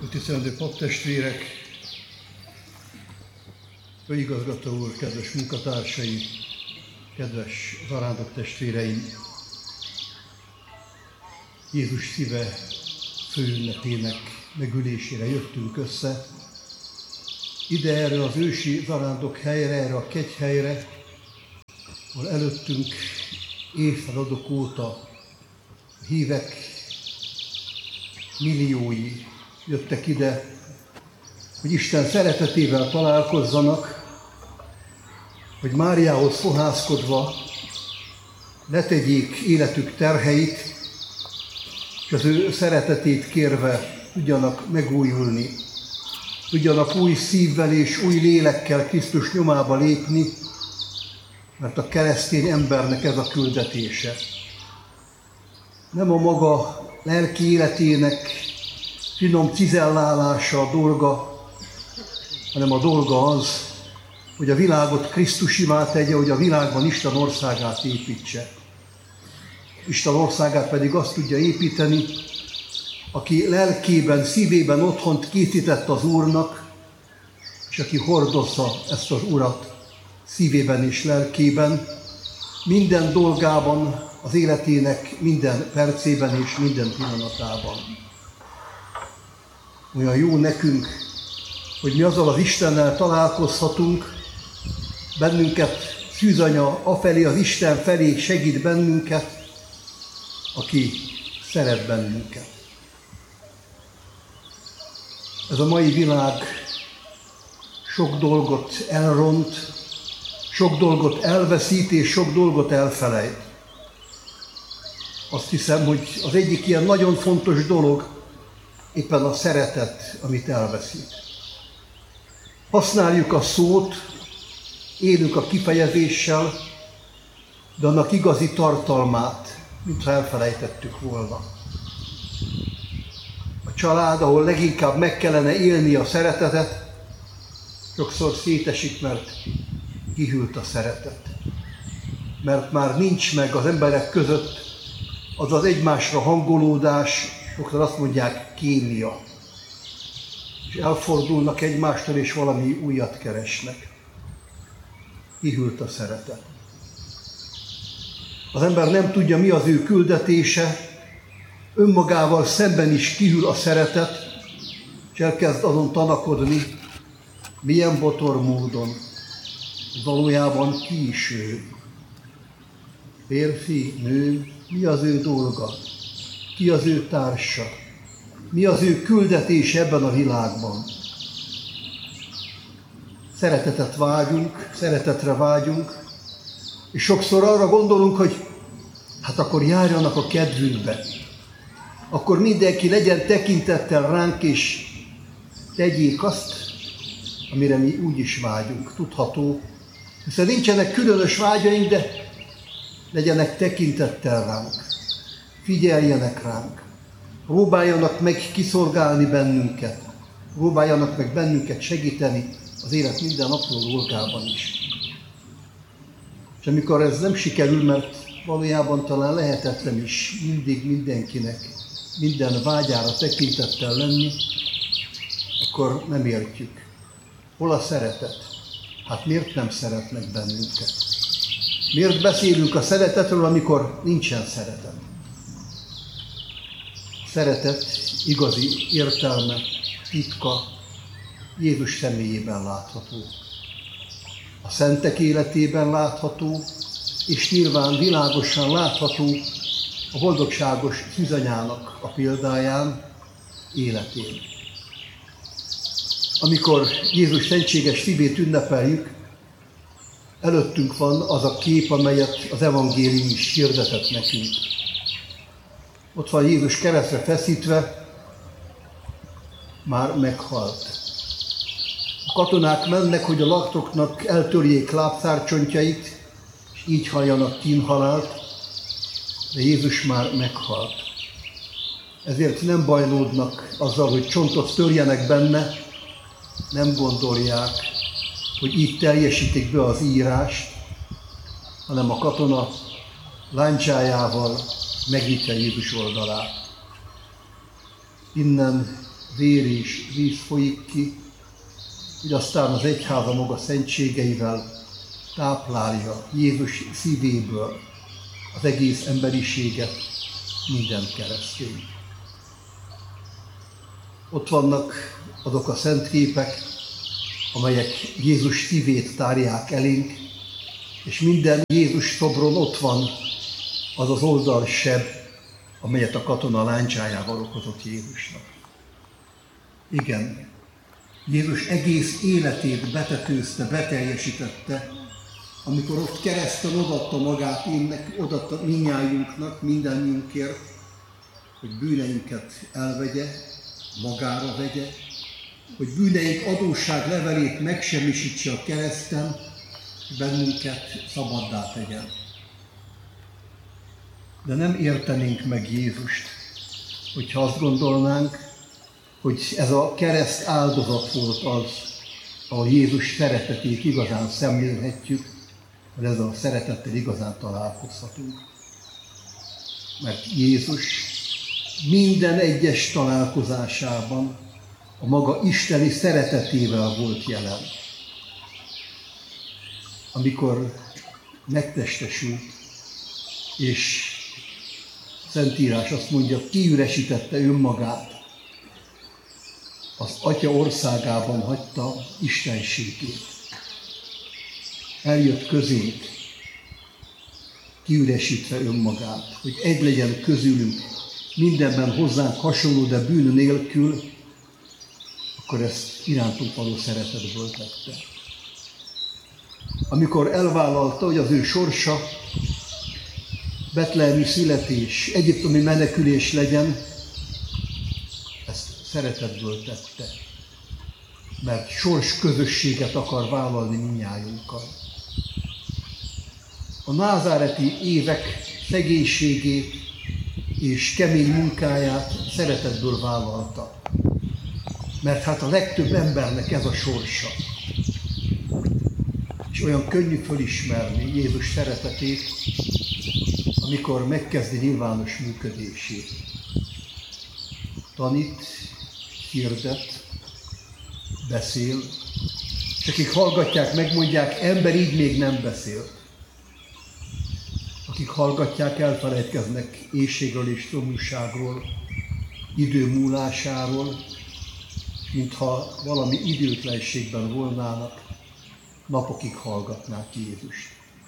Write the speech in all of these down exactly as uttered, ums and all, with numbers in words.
Tisztelendő paptestvérek, főigazgató úr, kedves munkatársai, kedves zarándok testvéreim! Jézus szíve főünnepének megülésére jöttünk össze. Ide erre az ősi zarándok helyre, erre a kegyhelyre, ahol előttünk évszázadok óta hívek milliói jöttek ide, hogy Isten szeretetével találkozzanak, hogy Máriához fohászkodva letegyék életük terheit, és az ő szeretetét kérve tudjanak megújulni, tudjanak új szívvel és új lélekkel Krisztus nyomába lépni, mert a keresztény embernek ez a küldetése. Nem a maga lelki életének finom cizellálása a dolga, hanem a dolga az, hogy a világot Krisztusivá tegye, hogy a világban Isten országát építse. Isten országát pedig azt tudja építeni, aki lelkében, szívében otthont készített az Úrnak, és aki hordozza ezt az Urat szívében és lelkében, minden dolgában, az életének minden percében és minden pillanatában. Olyan jó nekünk, hogy mi azzal az Istennel találkozhatunk, bennünket szűzanya afelé, az Isten felé segít bennünket, aki szeret bennünket. Ez a mai világ sok dolgot elront, sok dolgot elveszít és sok dolgot elfelejt. Azt hiszem, hogy az egyik ilyen nagyon fontos dolog éppen a szeretet, amit elveszít. Használjuk a szót, élünk a kifejezéssel, de annak igazi tartalmát, mintha elfelejtettük volna. A család, ahol leginkább meg kellene élni a szeretetet, sokszor szétesik, mert kihűlt a szeretet. Mert már nincs meg az emberek között az az egymásra hangolódás, sokszor azt mondják kémia. És elfordulnak egymástól, és valami újat keresnek. Kihűlt a szeretet. Az ember nem tudja, mi az ő küldetése, önmagával szemben is kihűl a szeretet, és elkezd azon tanakodni, milyen botor módon, valójában ki is ő. Férfi, nő, mi az ő dolga, ki az ő társa, mi az ő küldetése ebben a világban. Szeretetet vágyunk, szeretetre vágyunk, és sokszor arra gondolunk, hogy hát akkor járjanak a kedvünkbe. Akkor mindenki legyen tekintettel ránk, és tegyék azt, amire mi úgy is vágyunk, tudható. Hiszen nincsenek különös vágyaink, de legyenek tekintettel ránk, figyeljenek ránk, próbáljanak meg kiszolgálni bennünket, próbáljanak meg bennünket segíteni az élet minden apró dolgában is. És amikor ez nem sikerül, mert valójában talán lehetetlen is mindig mindenkinek, minden vágyára tekintettel lenni, akkor nem értjük. Hol a szeretet? Hát miért nem szeretnek bennünket? Miért beszélünk a szeretetről, amikor nincsen szeretet? Szeretet igazi értelme, titka Jézus személyében látható. A szentek életében látható, és nyilván világosan látható a boldogságos szűzanyának a példáján, életén. Amikor Jézus szentséges szívét ünnepeljük, előttünk van az a kép, amelyet az evangélium is hirdetett nekünk. Ott van Jézus keresztre feszítve, már meghalt. A katonák mennek, hogy a laktoknak eltörjék lábszárcsontjait, és így halljanak kínhalált, de Jézus már meghalt. Ezért nem bajlódnak azzal, hogy csontot törjenek benne, nem gondolják, hogy így teljesítik be az írást, hanem a katona láncsájával megnyitja Jézus oldalát. Innen vér és víz folyik ki, hogy aztán az egyháza maga szentségeivel táplálja Jézus szívéből az egész emberiséget, minden keresztény. Ott vannak azok a szent képek, amelyek Jézus szívét tárják elénk, és minden Jézus szobron ott van az az oldalseb, amelyet a katona láncsájával okozott Jézusnak. Igen, Jézus egész életét betetőzte, beteljesítette, amikor ott kereszten odaadta magát énnek, odaadta mindnyájunknak, mindannyiunkért, hogy bűneinket elvegye, magára vegye, hogy bűneink adósság levelét megsemmisítse a kereszten, és bennünket szabaddá tegyen. De nem értenénk meg Jézust, hogyha azt gondolnánk, hogy ez a kereszt áldozat volt az, ahol Jézus szeretetét igazán szemlélhetjük, hogy ezzel a szeretettel igazán találkozhatunk. Mert Jézus minden egyes találkozásában a maga isteni szeretetével volt jelen. Amikor megtestesült, és Szentírás azt mondja, kiüresítette önmagát, az Atya országában hagyta istenségét. Eljött közénk, kiüresítve önmagát, hogy egy legyen közülünk, mindenben hozzánk hasonló, de bűn nélkül, akkor ezt irántunk való szeretetből tette. Amikor elvállalta, hogy az ő sorsa betlehemi születés, egyiptomi menekülés legyen, ezt szeretetből tette, mert sors közösséget akar vállalni mindnyájunkkal. A názáreti évek szegénységét és kemény munkáját szeretetből vállalta, mert hát a legtöbb embernek ez a sorsa. És olyan könnyű fölismerni Jézus szeretetét, amikor megkezdi nyilvános működését. Tanít, hirdet, beszél, és akik hallgatják, megmondják, ember így még nem beszélt. Akik hallgatják, elfelejtkeznek éhségről és szomjúságról, idő múlásáról, mintha valami időtlenségben volnának, napokig hallgatnák Jézust.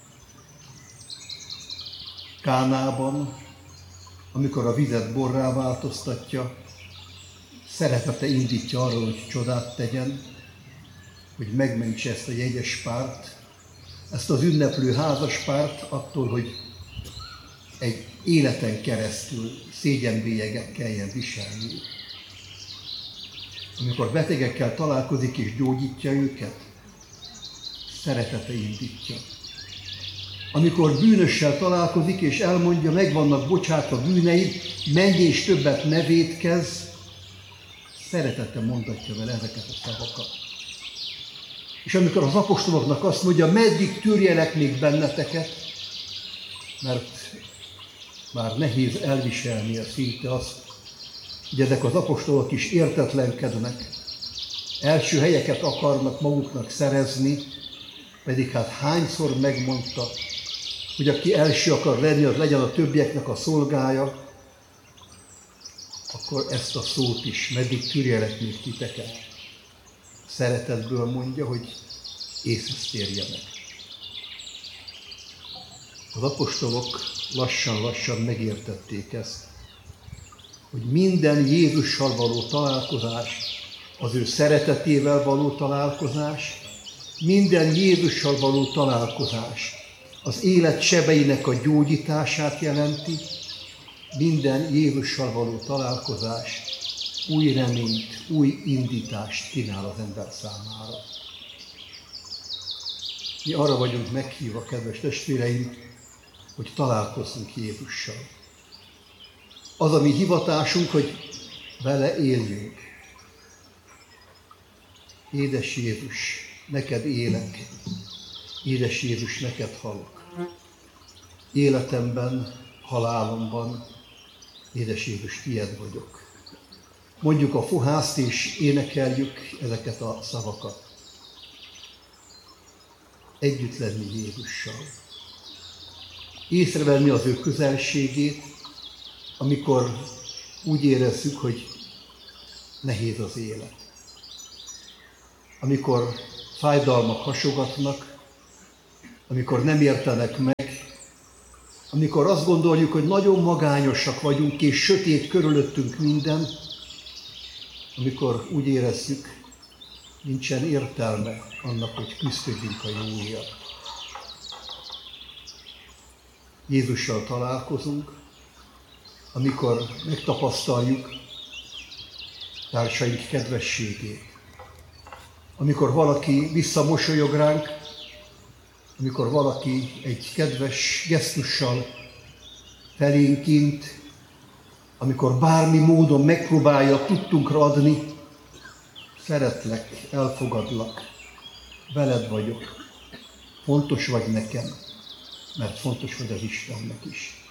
Kánában, amikor a vizet borrá változtatja, szeretete indítja arra, hogy csodát tegyen, hogy megmentse ezt a jegyes párt, ezt az ünneplő házaspárt attól, hogy egy életen keresztül szégyenbélyeget kelljen viselni. Amikor betegekkel találkozik és gyógyítja őket, szeretete indítja. Amikor bűnössel találkozik és elmondja, meg vannak bocsátva bűneid, menj és többet ne vétkezz, szeretete mondatja vele ezeket a szavakat. És amikor az apostoloknak azt mondja, meddig tűrjelek még benneteket, mert már nehéz elviselni a szinte azt, hogy ezek az apostolok is értetlenkednek, első helyeket akarnak maguknak szerezni, pedig hát hányszor megmondta, hogy aki első akar lenni, az legyen a többieknek a szolgája, akkor ezt a szót is, meddig tűrjelek még titeket. Szeretetből mondja, hogy észhez térjenek. Az apostolok lassan-lassan megértették ezt, hogy minden Jézussal való találkozás, az ő szeretetével való találkozás, minden Jézussal való találkozás az élet sebeinek a gyógyítását jelenti, minden Jézussal való találkozás új reményt, új indítást kínál az ember számára. Mi arra vagyunk meghívva, kedves testvéreim, hogy találkozzunk Jézussal. Az a mi hivatásunk, hogy vele éljünk. Édes Jézus, neked élek, édes Jézus, neked halok. Életemben, halálomban, édes Jézus, tied vagyok. mondjuk a fohászt és énekeljük ezeket a szavakat. Együtt lenni Jézussal. Észrevenni az ő közelségét, amikor úgy érezzük, hogy nehéz az élet. Amikor fájdalmak hasogatnak, amikor nem értenek meg, amikor azt gondoljuk, hogy nagyon magányosak vagyunk, és sötét körülöttünk minden, amikor úgy érezzük, nincsen értelme annak, hogy küzdködjünk a jóért. Jézussal találkozunk, amikor megtapasztaljuk társaink kedvességét, amikor valaki visszamosolyog ránk, amikor valaki egy kedves gesztussal felénk int, amikor bármi módon megpróbálja tudtunkra adni, szeretlek, elfogadlak, veled vagyok, fontos vagy nekem, mert fontos vagy az Istennek is.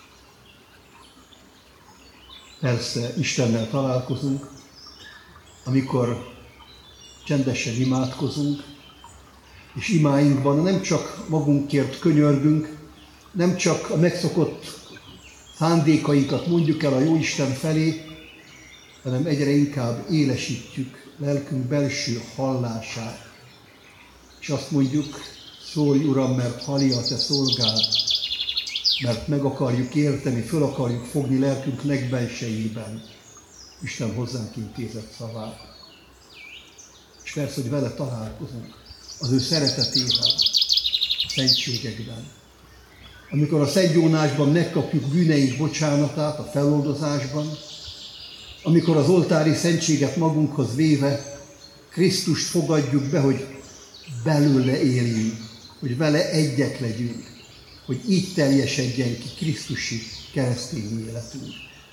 Persze Istennel találkozunk, amikor csendesen imádkozunk, és imáinkban nem csak magunkért könyörgünk, nem csak a megszokott szándékainkat mondjuk el a Jóisten felé, hanem egyre inkább élesítjük lelkünk belső hallását. És azt mondjuk, szólj Uram, mert halli a te szolgád, mert meg akarjuk érteni, föl akarjuk fogni lelkünk legbelsejében Isten hozzánk intézett szavát. És persze, hogy vele találkozunk, az ő szeretetével, a szentségekben. Amikor a szentgyónásban megkapjuk bűneink bocsánatát, a feloldozásban, amikor az oltári szentséget magunkhoz véve Krisztust fogadjuk be, hogy belőle éljünk, hogy vele egyek legyünk, hogy így teljesedjen ki Krisztusi keresztény életünk.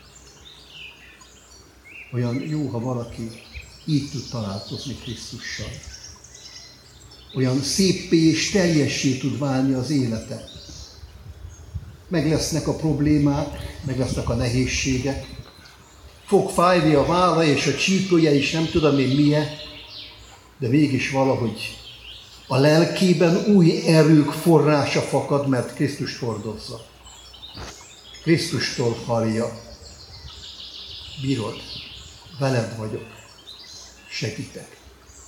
Olyan jó, ha valaki így tud találkozni Krisztussal. Olyan széppé és teljessé tud válni az élete. Meg lesznek a problémák, meg lesznek a nehézségek. Fog fájni a válla és a csípője is, nem tudom én milyen, de mégis valahogy a lelkében új erők forrása fakad, mert Krisztust hordozza. Krisztustól hallja. Bírod, veled vagyok, segítek.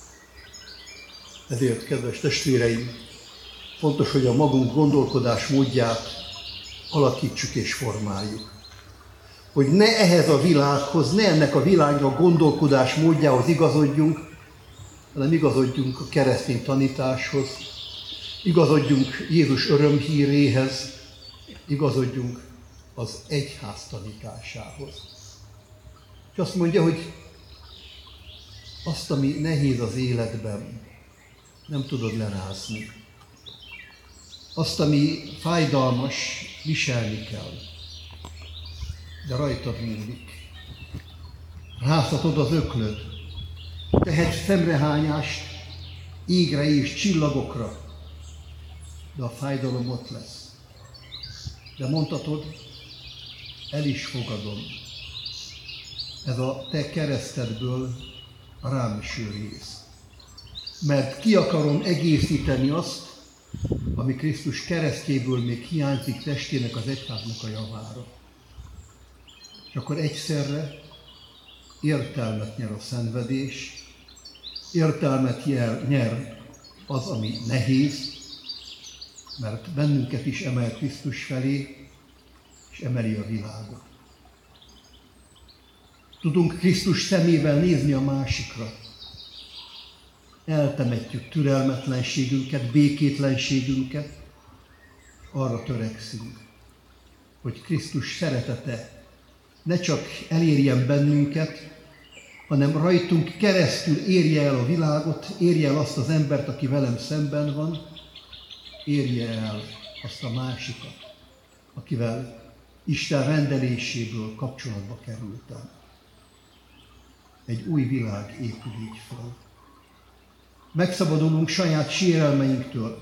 Ezért, kedves testvéreim, fontos, hogy a magunk gondolkodás módját alakítsuk és formáljuk. Hogy ne ehhez a világhoz, ne ennek a világra gondolkodás módjához igazodjunk, hanem igazodjunk a keresztény tanításhoz, igazodjunk Jézus örömhíréhez, igazodjunk az egyház tanításához. És azt mondja, hogy azt, ami nehéz az életben, nem tudod lerázni. Azt, ami fájdalmas, viselni kell. De rajtad múlik. Rázhatod az öklöd. Tehetsz szemrehányást égre és csillagokra. De a fájdalom ott lesz. De mondhatod, el is fogadom. Ez a te keresztedből rám eső rész. Mert ki akarom egészíteni azt, ami Krisztus keresztjéből még hiányzik testének, az egyháznak a javára. És akkor egyszerre értelmet nyer a szenvedés, értelmet nyer az, ami nehéz, mert bennünket is emel Krisztus felé, és emeli a világot. Tudunk Krisztus szemével nézni a másikra. Eltemetjük türelmetlenségünket, békétlenségünket, arra törekszünk, hogy Krisztus szeretete ne csak elérjen bennünket, hanem rajtunk keresztül érje el a világot, érje el azt az embert, aki velem szemben van, érje el azt a másikat, akivel Isten rendeléséből kapcsolatba kerültem. Egy új világ épül így fel. Megszabadulunk saját sérelmeinktől,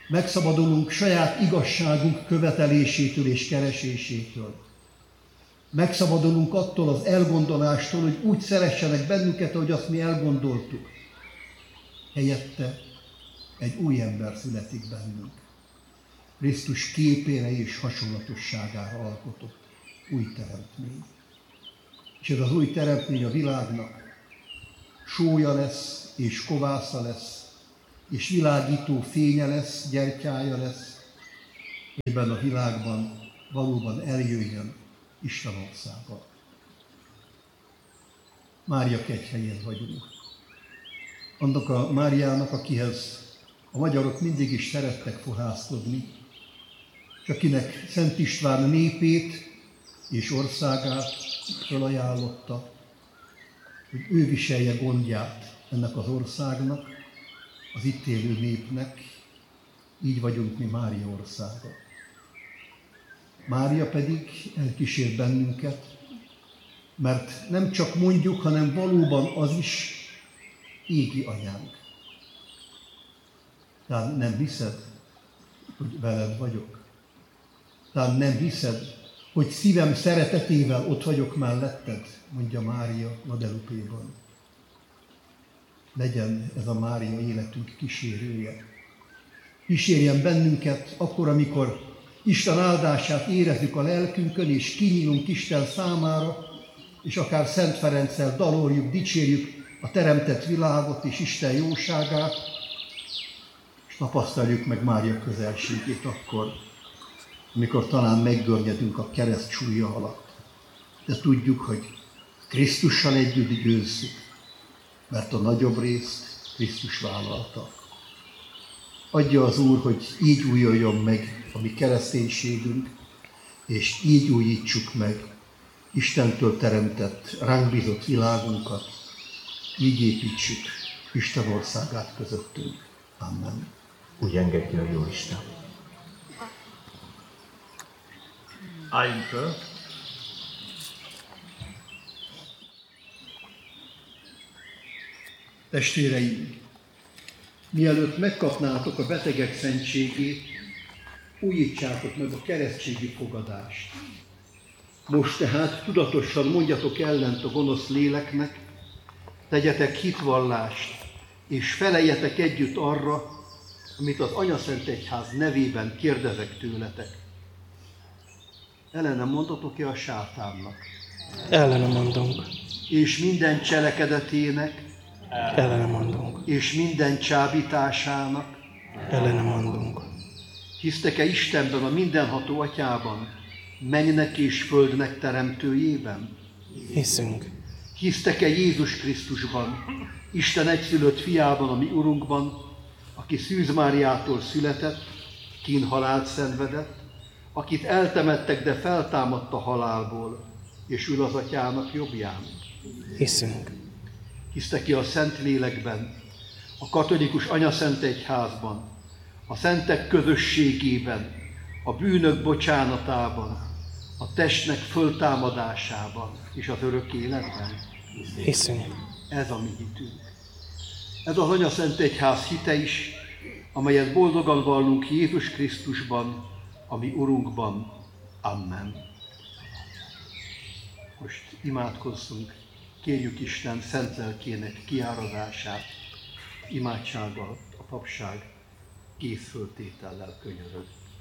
megszabadulunk saját igazságunk követelésétől és keresésétől. Megszabadulunk attól az elgondolástól, hogy úgy szeressenek bennünket, ahogy azt mi elgondoltuk. Helyette egy új ember születik bennünk. Krisztus képére és hasonlatosságára alkotott új teremtmény. És ez az új teremtmény a világnak sója lesz, és kovásza lesz, és világító fénye lesz, gyertyája lesz, hogy ebben a világban valóban eljöjjön Isten országa. Mária kegyhelyén vagyunk. Annak a Máriának, akihez a magyarok mindig is szerettek fohászkodni, és akinek Szent István népét és országát felajánlotta, hogy ő viselje gondját ennek az országnak, az itt élő népnek, így vagyunk mi Mária országa. Mária pedig elkísér bennünket, mert nem csak mondjuk, hanem valóban az is égi anyánk. Tehát nem hiszed, hogy veled vagyok? Tehát nem hiszed, hogy szívem szeretetével ott vagyok melletted, mondja Mária Guadalupéban. Legyen ez a Mária életünk kísérője. Kísérjen bennünket akkor, amikor Isten áldását érezzük a lelkünkön, és kinyílunk Isten számára, és akár Szent Ferenccel daloljuk, dicsérjük a teremtett világot és Isten jóságát, és tapasztaljuk meg Mária közelségét akkor, amikor talán meggörnyedünk a kereszt súlya alatt. De tudjuk, hogy Krisztussal együtt győzzük, mert a nagyobb részt Krisztus vállalta. Adja az Úr, hogy így újuljon meg a mi kereszténységünk, és így újítsuk meg Istentől teremtett, ránk bízott világunkat, így építsük Isten országát közöttünk. Amen. Úgy engedje a Jóisten. Álljunk föl. Testvéreim, mielőtt megkapnátok a betegek szentségét, újítsátok meg a keresztségi fogadást. Most tehát tudatosan mondjatok ellent a gonosz léleknek, tegyetek hitvallást, és feleljetek együtt arra, amit az Anyaszentegyház nevében kérdezek tőletek. Ellene mondatok-e a sátánnak? Ellene mondunk. És minden cselekedetének? Ellene mondunk. És minden csábításának? Ellene mondunk. Hisztek-e Istenben, a mindenható Atyában, mennynek és földnek teremtőjében? Hiszünk. Hisztek-e Jézus Krisztusban, Isten egyszülött fiában, a mi Urunkban, aki Szűz Máriától született, kínhalált szenvedett, akit eltemettek, de feltámadt a halálból, és ül az Atyának jobbján? Hiszünk. Hisztek-e a Szentlélekben, a katolikus Anyaszentegyházban, a szentek közösségében, a bűnök bocsánatában, a testnek föltámadásában és az örök életben? Hiszünk. Ez a mi hitünk. Ez az Anyaszentegyház hite is, amelyet boldogan vallunk Jézus Krisztusban, a mi Urunkban. Amen. Most imádkozzunk, kérjük Isten szent lelkének kiáradását, imádsággal a papság készföltétellel könyörög.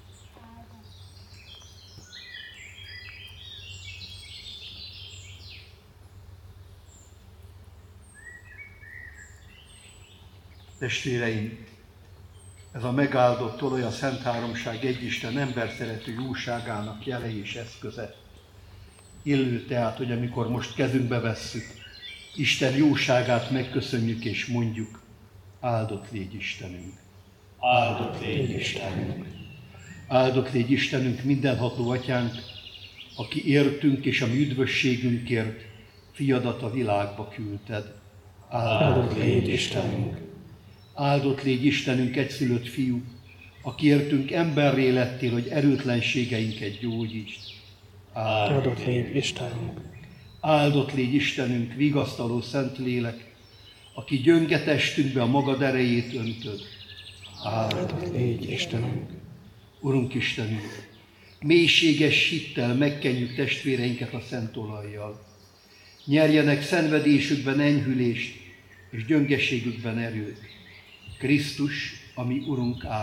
Testvéreim, ez a megáldott olaj a Szent Háromság egyisten emberszerető jóságának jele és eszköze. Illő tehát, hogy amikor most kezünkbe vesszük, Isten jóságát megköszönjük és mondjuk, áldott légy Istenünk. Áldott légy Istenünk. Áldott légy Istenünk, mindenható Atyánk, aki értünk és a mi üdvösségünkért fiadat a világba küldted. Áldott légy Istenünk. Áldott légy Istenünk, egyszülött fiú, aki értünk emberré lettél, hogy erőtlenségeinket gyógyítsd. Áldott légy Istenünk. Áldott légy Istenünk, vigasztaló Szentlélek, aki gyönge testünkbe a magad erejét öntöd. Áldott légy Istenünk. Urunk Istenünk, mélységes hittel megkenjük testvéreinket a szent olajjal. Nyerjenek szenvedésükben enyhülést, és gyöngeségükben erőt. Krisztus, ami Urunk áldott.